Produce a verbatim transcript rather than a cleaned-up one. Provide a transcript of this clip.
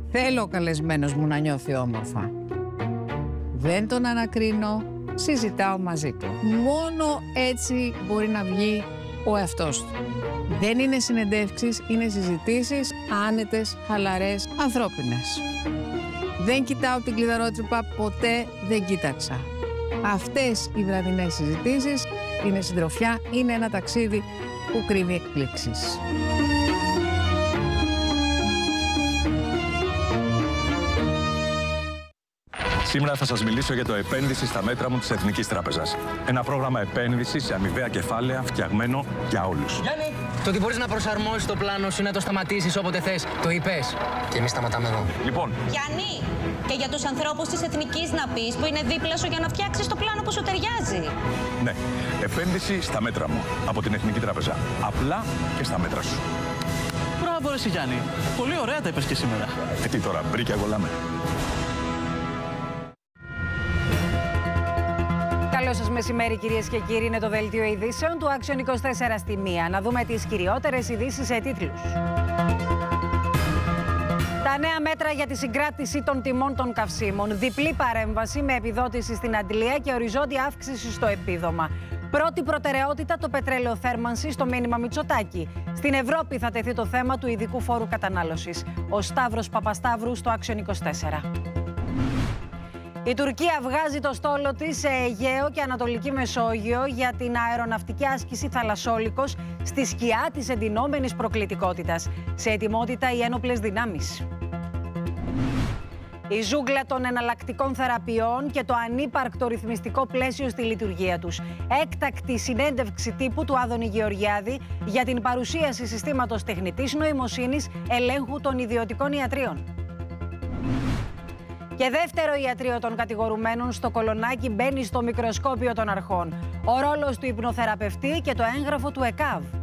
Θέλω ο καλεσμένος μου να νιώθει όμορφα. Δεν τον ανακρίνω, συζητάω μαζί του. Μόνο έτσι μπορεί να βγει ο εαυτός του. Δεν είναι συνεντεύξεις, είναι συζητήσεις άνετες, χαλαρές, ανθρώπινες. Δεν κοιτάω την κλειδαρότρυπα, ποτέ δεν κοίταξα. Αυτές οι βραδινές συζητήσεις είναι συντροφιά, είναι ένα ταξίδι που κρύβει εκπλήξεις. Σήμερα θα σας μιλήσω για το επένδυση στα μέτρα μου της Εθνικής Τράπεζας. Ένα πρόγραμμα επένδυσης σε αμοιβαία κεφάλαια φτιαγμένο για όλους. Γιάννη, το ότι μπορείς να προσαρμόσεις το πλάνο σου, να το σταματήσεις όποτε θες, το είπες. Και εμείς σταματάμε εδώ. Λοιπόν. Γιάννη, και για τους ανθρώπους της Εθνικής να πεις που είναι δίπλα σου για να φτιάξεις το πλάνο που σου ταιριάζει. Ναι, επένδυση στα μέτρα μου από την Εθνική Τράπεζα. Απλά και στα μέτρα σου. Μπράβο, εσύ Γιάννη. Πολύ ωραία τα είπες και σήμερα. Ε, τι τώρα, μπρίκια γολάμε. Καλό σας μεσημέρι, κυρίες και κύριοι. Είναι το δελτίο ειδήσεων του Action είκοσι τέσσερα στη μία. Να δούμε τις κυριότερες ειδήσεις σε τίτλους. Τα νέα μέτρα για τη συγκράτηση των τιμών των καυσίμων. Διπλή παρέμβαση με επιδότηση στην αντλία και οριζόντια αύξηση στο επίδομα. Πρώτη προτεραιότητα το πετρέλαιο θέρμανση στο μήνυμα Μητσοτάκη. Στην Ευρώπη θα τεθεί το θέμα του ειδικού φόρου κατανάλωσης. Ο Σταύρος Παπασταύρου στο Action είκοσι τέσσερα. Η Τουρκία βγάζει το στόλο της σε Αιγαίο και Ανατολική Μεσόγειο για την αεροναυτική άσκηση Θαλασσόλικος στη σκιά της εντυνόμενης προκλητικότητας. Σε ετοιμότητα οι ένοπλες δυνάμεις. Η ζούγκλα των εναλλακτικών θεραπείων και το ανύπαρκτο ρυθμιστικό πλαίσιο στη λειτουργία τους. Έκτακτη συνέντευξη τύπου του Άδωνη Γεωργιάδη για την παρουσίαση συστήματος τεχνητής νοημοσύνης ελέγχου των ιδιωτικών ιατρίων. Και δεύτερο ιατρείο των κατηγορουμένων στο Κολονάκι μπαίνει στο μικροσκόπιο των αρχών. Ο ρόλος του υπνοθεραπευτή και το έγγραφο του ΕΚΑΒ.